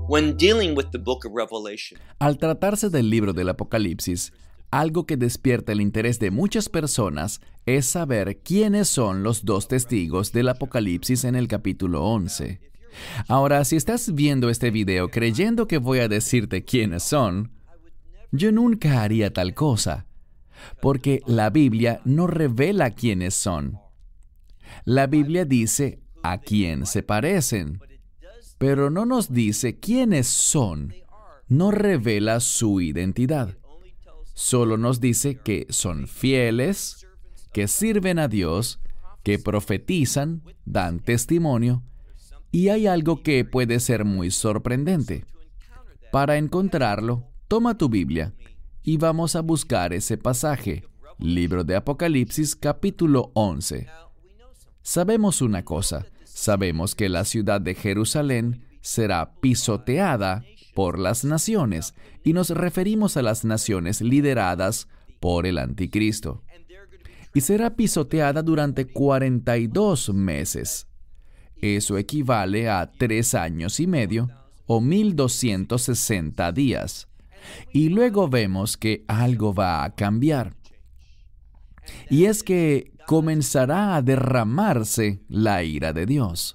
When dealing with the book of Revelation, Al tratarse del libro del Apocalipsis, algo que despierta el interés de muchas personas es saber quiénes son los dos testigos del Apocalipsis en el capítulo 11. Ahora, si estás viendo este video creyendo que voy a decirte quiénes son, yo nunca haría tal cosa, porque la Biblia no revela quiénes son. La Biblia dice a quién se parecen, pero no nos dice quiénes son. No revela su identidad. Solo nos dice que son fieles, que sirven a Dios, que profetizan, dan testimonio, y hay algo que puede ser muy sorprendente. Para encontrarlo, toma tu Biblia y vamos a buscar ese pasaje, libro de Apocalipsis, capítulo 11. Sabemos una cosa, sabemos que la ciudad de Jerusalén será pisoteada por las naciones, y nos referimos a las naciones lideradas por el Anticristo. Y será pisoteada durante 42 meses. Eso equivale a 3 años y medio o 1260 días. Y luego vemos que algo va a cambiar. Y es que comenzará a derramarse la ira de Dios.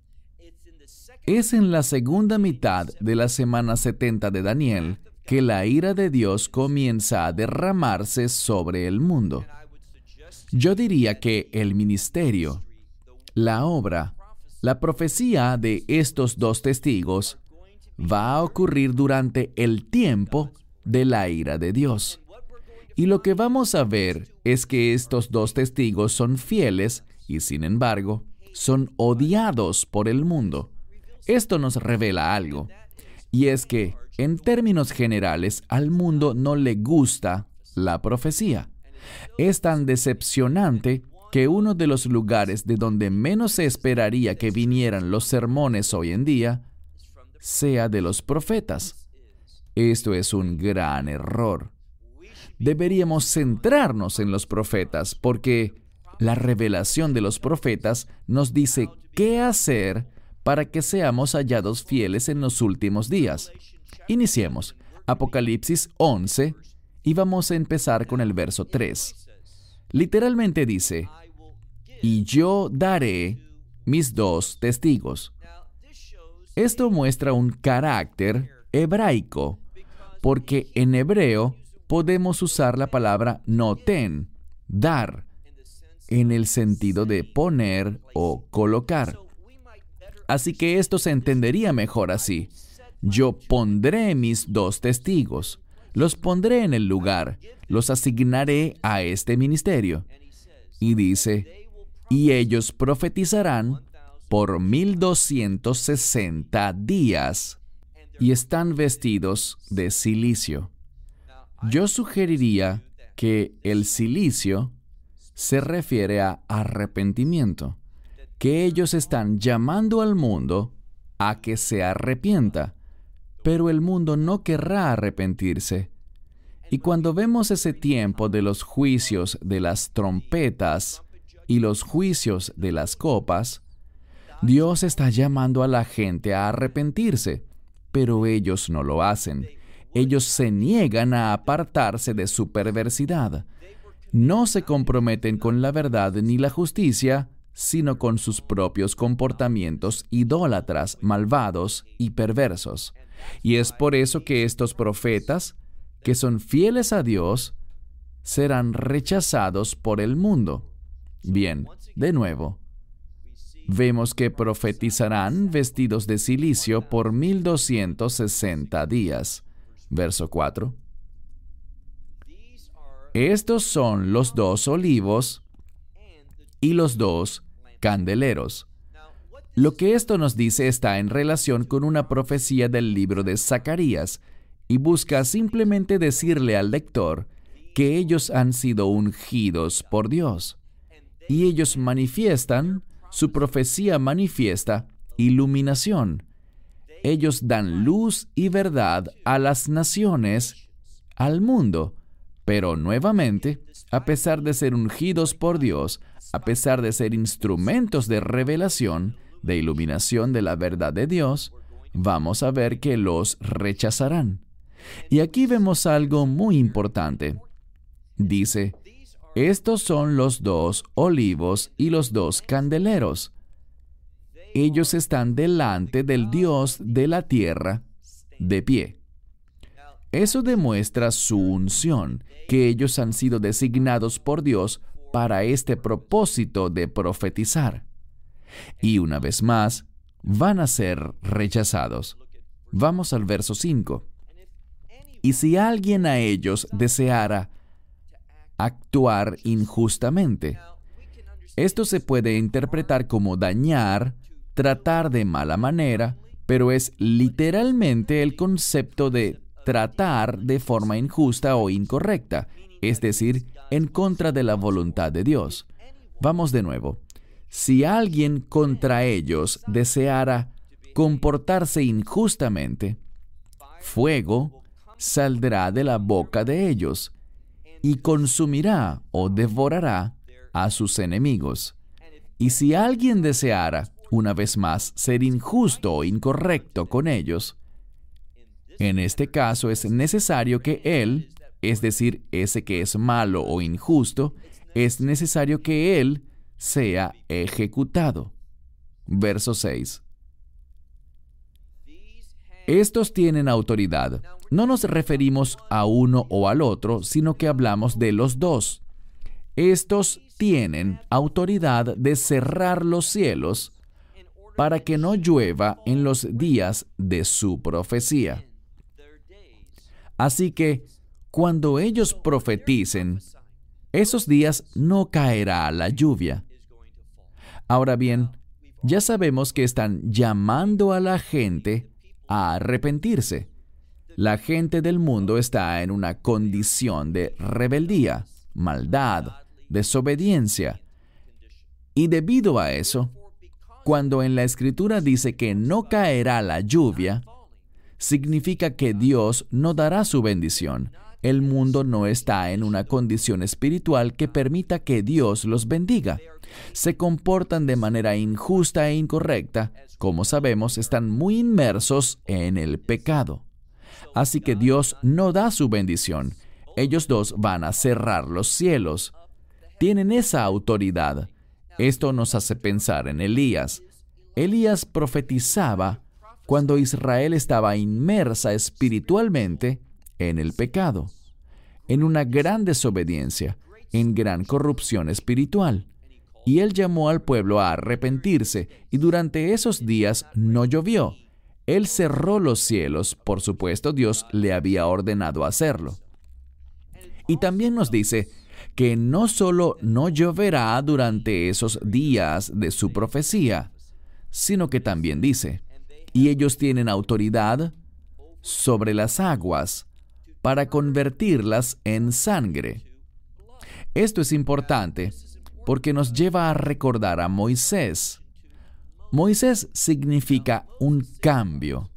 Es en la segunda mitad de la semana 70 de Daniel que la ira de Dios comienza a derramarse sobre el mundo. Yo diría que el ministerio, la obra, la profecía de estos dos testigos va a ocurrir durante el tiempo de la ira de Dios. Y lo que vamos a ver es que estos dos testigos son fieles y, sin embargo, son odiados por el mundo. Esto nos revela algo, y es que, en términos generales, al mundo no le gusta la profecía. Es tan decepcionante que uno de los lugares de donde menos se esperaría que vinieran los sermones hoy en día sea de los profetas. Esto es un gran error. Deberíamos centrarnos en los profetas, porque la revelación de los profetas nos dice qué hacer para que seamos hallados fieles en los últimos días. Iniciemos. Apocalipsis 11, y vamos a empezar con el verso 3. Literalmente dice, y yo daré mis dos testigos. Esto muestra un carácter hebraico, porque en hebreo podemos usar la palabra noten, dar, en el sentido de poner o colocar. Así que esto se entendería mejor así. Yo pondré mis dos testigos, los pondré en el lugar, los asignaré a este ministerio. Y dice, y ellos profetizarán por 1260 días, y están vestidos de cilicio. Yo sugeriría que el cilicio se refiere a arrepentimiento, que ellos están llamando al mundo a que se arrepienta, pero el mundo no querrá arrepentirse. Y cuando vemos ese tiempo de los juicios de las trompetas y los juicios de las copas, Dios está llamando a la gente a arrepentirse, pero ellos no lo hacen. Ellos se niegan a apartarse de su perversidad. No se comprometen con la verdad ni la justicia, sino con sus propios comportamientos idólatras, malvados y perversos. Y es por eso que estos profetas, que son fieles a Dios, serán rechazados por el mundo. Bien, de nuevo, vemos que profetizarán vestidos de cilicio por 1260 días. Verso 4. Estos son los dos olivos y los dos candeleros. Lo que esto nos dice está en relación con una profecía del libro de Zacarías y busca simplemente decirle al lector que ellos han sido ungidos por Dios. Y ellos manifiestan, su profecía manifiesta iluminación. Ellos dan luz y verdad a las naciones, al mundo. Pero nuevamente, a pesar de ser ungidos por Dios, a pesar de ser instrumentos de revelación, de iluminación de la verdad de Dios, vamos a ver que los rechazarán. Y aquí vemos algo muy importante. Dice, estos son los 2 olivos y los 2 candeleros. Ellos están delante del Dios de la tierra, de pie. Eso demuestra su unción, que ellos han sido designados por Dios para este propósito de profetizar. Y una vez más, van a ser rechazados. Vamos al verso 5. Y si alguien a ellos deseara actuar injustamente, esto se puede interpretar como dañar, tratar de mala manera, pero es literalmente el concepto de tratar de forma injusta o incorrecta, es decir, en contra de la voluntad de Dios. Vamos de nuevo. Si alguien contra ellos deseara comportarse injustamente, fuego saldrá de la boca de ellos y consumirá o devorará a sus enemigos. Y si alguien deseara, una vez más, ser injusto o incorrecto con ellos, en este caso es necesario que él, es decir, ese que es malo o injusto, es necesario que él sea ejecutado. Verso 6. Estos tienen autoridad. No nos referimos a uno o al otro, sino que hablamos de los dos. Estos tienen autoridad de cerrar los cielos para que no llueva en los días de su profecía. Así que, cuando ellos profeticen, esos días no caerá la lluvia. Ahora bien, ya sabemos que están llamando a la gente a arrepentirse. La gente del mundo está en una condición de rebeldía, maldad, desobediencia. Y debido a eso, cuando en la Escritura dice que no caerá la lluvia, significa que Dios no dará su bendición. El mundo no está en una condición espiritual que permita que Dios los bendiga. Se comportan de manera injusta e incorrecta. Como sabemos, están muy inmersos en el pecado. Así que Dios no da su bendición. Ellos dos van a cerrar los cielos. Tienen esa autoridad. Esto nos hace pensar en Elías. Elías profetizaba cuando Israel estaba inmersa espiritualmente en el pecado, en una gran desobediencia, en gran corrupción espiritual. Y él llamó al pueblo a arrepentirse, y durante esos días no llovió. Él cerró los cielos, por supuesto, Dios le había ordenado hacerlo. Y también nos dice que no solo no lloverá durante esos días de su profecía, sino que también dice, y ellos tienen autoridad sobre las aguas para convertirlas en sangre. Esto es importante porque nos lleva a recordar a Moisés. Moisés significa un cambio.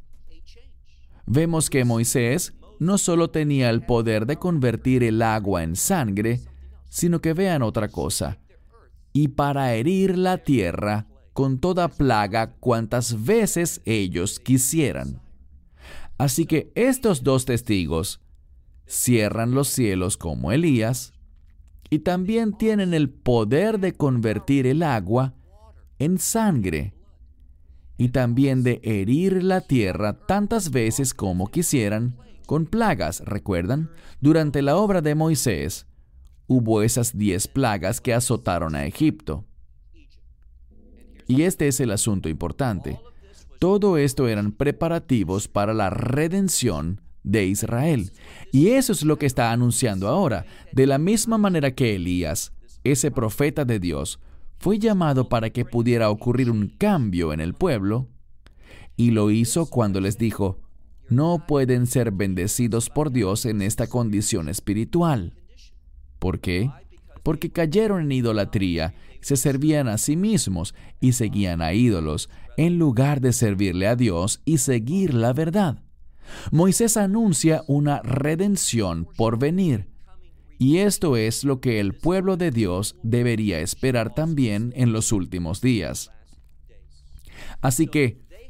Vemos que Moisés no solo tenía el poder de convertir el agua en sangre, sino que vean otra cosa, y para herir la tierra con toda plaga cuantas veces ellos quisieran. Así que estos dos testigos cierran los cielos como Elías y también tienen el poder de convertir el agua en sangre y también de herir la tierra tantas veces como quisieran con plagas. ¿Recuerdan? Durante la obra de Moisés hubo esas 10 plagas que azotaron a Egipto. Y este es el asunto importante. Todo esto eran preparativos para la redención de Israel. Y eso es lo que está anunciando ahora. De la misma manera que Elías, ese profeta de Dios, fue llamado para que pudiera ocurrir un cambio en el pueblo, y lo hizo cuando les dijo, no pueden ser bendecidos por Dios en esta condición espiritual. ¿Por qué? Porque cayeron en idolatría, se servían a sí mismos y seguían a ídolos, en lugar de servirle a Dios y seguir la verdad. Moisés anuncia una redención por venir, y esto es lo que el pueblo de Dios debería esperar también en los últimos días. Así que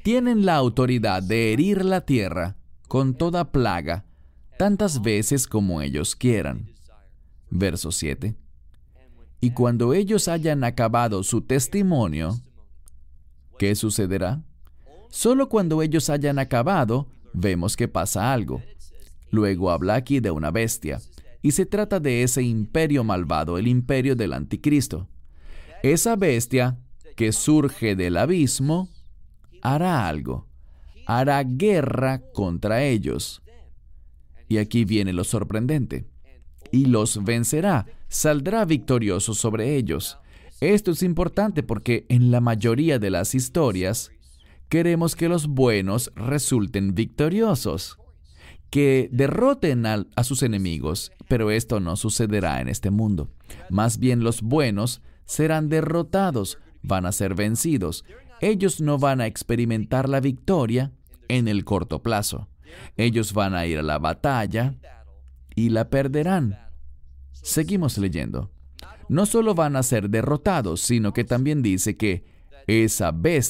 tienen la autoridad de herir la tierra con toda plaga tantas veces como ellos quieran. Verso 7. Y cuando ellos hayan acabado su testimonio, ¿qué sucederá? Solo cuando ellos hayan acabado, vemos que pasa algo. Luego habla aquí de una bestia, y se trata de ese imperio malvado, el imperio del anticristo. Esa bestia que surge del abismo hará algo, hará guerra contra ellos. Y aquí viene lo sorprendente. Y los vencerá, saldrá victorioso sobre ellos. Esto es importante porque en la mayoría de las historias queremos que los buenos resulten victoriosos, que derroten a sus enemigos, pero esto no sucederá en este mundo. Más bien los buenos serán derrotados, van a ser vencidos. Ellos no van a experimentar la victoria en el corto plazo. Ellos van a ir a la batalla y la perderán. Seguimos leyendo. No solo van a ser derrotados, sino que también dice que esa bestia